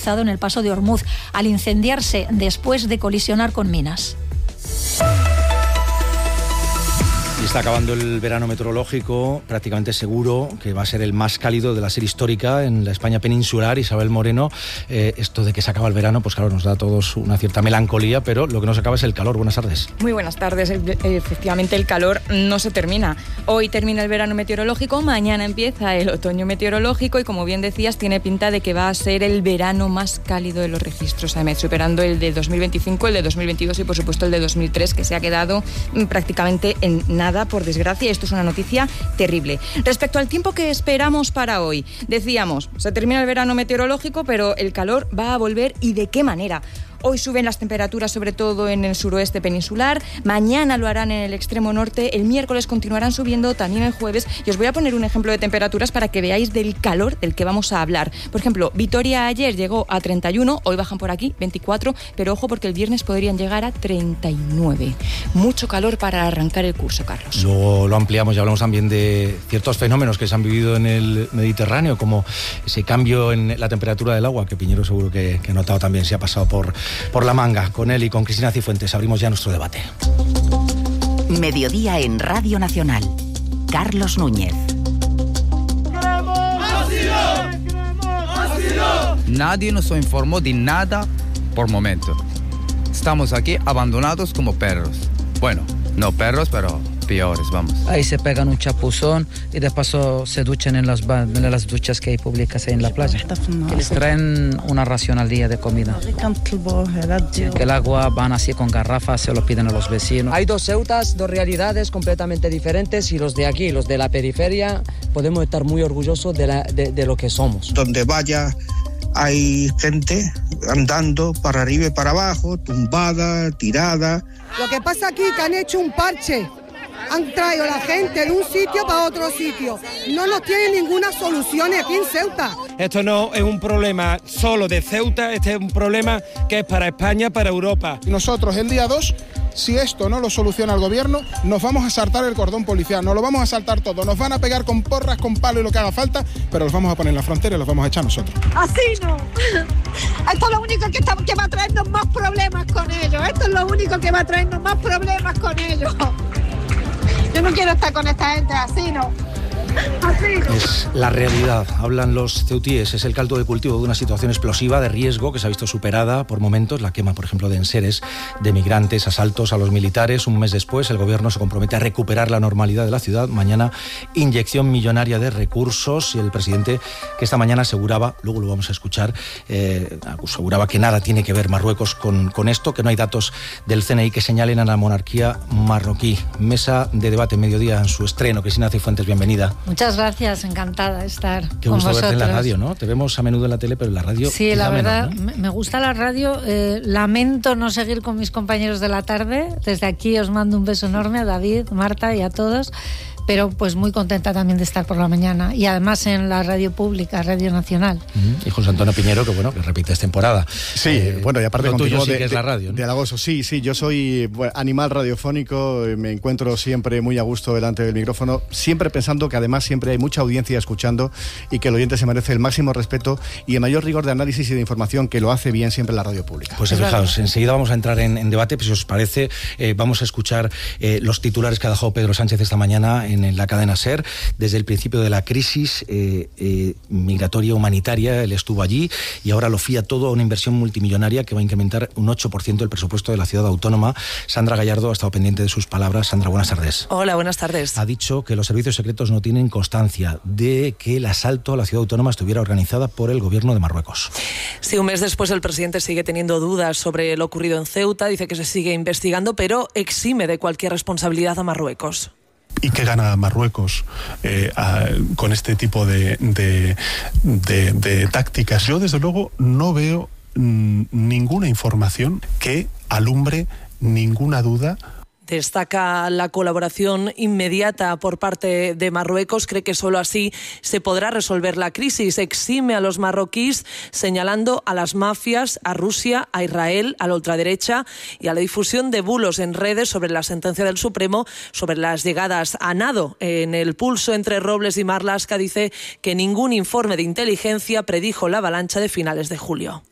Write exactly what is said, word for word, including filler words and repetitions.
paralizado en el paso de Ormuz al incendiarse después de colisionar con minas. Y está acabando el verano meteorológico, prácticamente seguro que va a ser el más cálido de la serie histórica en la España peninsular. Isabel Moreno, eh, esto de que se acaba el verano, pues claro, nos da a todos una cierta melancolía, pero lo que no se acaba es el calor. Buenas tardes. Muy buenas tardes. Efectivamente, el calor no se termina. Hoy termina el verano meteorológico, mañana empieza el otoño meteorológico y, como bien decías, tiene pinta de que va a ser el verano más cálido de los registros, Ahmed, superando el de dos mil veinticinco, el de dos mil veintidós y, por supuesto, el de dos mil tres, que se ha quedado prácticamente en nada, por desgracia. Esto es una noticia terrible. Respecto al tiempo que esperamos para hoy, decíamos, se termina el verano meteorológico, pero el calor va a volver, ¿y de qué manera? Hoy suben las temperaturas, sobre todo en el suroeste peninsular. Mañana lo harán en el extremo norte. El miércoles continuarán subiendo, también el jueves. Y os voy a poner un ejemplo de temperaturas para que veáis del calor del que vamos a hablar. Por ejemplo, Vitoria ayer llegó a treinta y uno, hoy bajan por aquí, veinticuatro, pero ojo porque el viernes podrían llegar a treinta y nueve. Mucho calor para arrancar el curso, Carlos. Luego lo ampliamos y hablamos también de ciertos fenómenos que se han vivido en el Mediterráneo, como ese cambio en la temperatura del agua, que Piñero seguro que, que ha notado también, se ha pasado por... por la manga. Con él y con Cristina Cifuentes abrimos ya nuestro debate. Mediodía en Radio Nacional. Carlos Núñez. Nadie nos informó de nada por momento. Estamos aquí abandonados como perros. Bueno, no perros, pero peores, vamos. Ahí se pegan un chapuzón y de paso se duchan en las, en las duchas que hay públicas ahí en la playa. Que les traen una ración al día de comida. Que el agua van así con garrafas, se lo piden a los vecinos. Hay dos Ceutas, dos realidades completamente diferentes, y los de aquí, los de la periferia, podemos estar muy orgullosos de, la, de, de lo que somos. Donde vaya hay gente andando para arriba y para abajo, tumbada, tirada. Lo que pasa aquí es que han hecho un parche. Han traído a la gente de un sitio para otro sitio. No nos tienen ninguna solución aquí en Ceuta. Esto no es un problema solo de Ceuta, este es un problema que es para España, para Europa. Nosotros el día dos, si esto no lo soluciona el gobierno, nos vamos a saltar el cordón policial, nos lo vamos a saltar todo, nos van a pegar con porras, con palo y lo que haga falta, pero los vamos a poner en la frontera y los vamos a echar nosotros. Así no. Esto es lo único que, está, que va a traernos más problemas con ellos. Esto es lo único que va a traernos más problemas con ellos. Yo no quiero estar con esta gente así, ¿no? Así no. Es la realidad, hablan los ceutíes, es el caldo de cultivo de una situación explosiva de riesgo que se ha visto superada por momentos, la quema, por ejemplo, de enseres, de migrantes, asaltos a los militares. Un mes después, el gobierno se compromete a recuperar la normalidad de la ciudad. Mañana, inyección millonaria de recursos, y el presidente, que esta mañana aseguraba, luego lo vamos a escuchar, eh, aseguraba que nada tiene que ver Marruecos con, con esto, que no hay datos del C N I que señalen a la monarquía marroquí. Mesa de debate, mediodía, en su estreno. Cristina Cifuentes, bienvenida. Muchas gracias, encantada de estar Qué con gusto vosotros. verte en la radio, ¿no? Te vemos a menudo en la tele, pero en la radio... Sí, la verdad, menos, ¿no? me gusta la radio. Eh, lamento no seguir con mis compañeros de la tarde. Desde aquí os mando un beso enorme a David, Marta y a todos. Pero pues muy contenta también de estar por la mañana, y además en la radio pública, Radio Nacional. Uh-huh. Y José Antonio Piñero, que bueno, que repites temporada. Sí, eh, bueno, y aparte lo tuyo sí de, que es de, la radio, ¿no? De halagoso, sí, sí, yo soy bueno, animal radiofónico, me encuentro siempre muy a gusto delante del micrófono, siempre pensando que además siempre hay mucha audiencia escuchando y que el oyente se merece el máximo respeto y el mayor rigor de análisis y de información, que lo hace bien siempre la radio pública. Pues fijaos, enseguida vamos a entrar en, en debate, pues si os parece, eh, vamos a escuchar eh, los titulares que ha dejado Pedro Sánchez esta mañana en, en la cadena SER. Desde el principio de la crisis eh, eh, migratoria humanitaria, él estuvo allí y ahora lo fía todo a una inversión multimillonaria que va a incrementar un ocho por ciento el presupuesto de la ciudad autónoma. Sandra Gallardo ha estado pendiente de sus palabras. Sandra, buenas tardes. Hola, buenas tardes. Ha dicho que los servicios secretos no tienen constancia de que el asalto a la ciudad autónoma estuviera organizada por el gobierno de Marruecos. Sí, un mes después el presidente sigue teniendo dudas sobre lo ocurrido en Ceuta, dice que se sigue investigando, pero exime de cualquier responsabilidad a Marruecos. ¿Y qué gana Marruecos eh, a, con este tipo de, de, de, de tácticas? Yo, desde luego, no veo mm, ninguna información que alumbre ninguna duda. Destaca la colaboración inmediata por parte de Marruecos, cree que solo así se podrá resolver la crisis. Exime a los marroquíes señalando a las mafias, a Rusia, a Israel, a la ultraderecha y a la difusión de bulos en redes sobre la sentencia del Supremo, sobre las llegadas a nado. En el pulso entre Robles y Marlaska dice que ningún informe de inteligencia predijo la avalancha de finales de julio.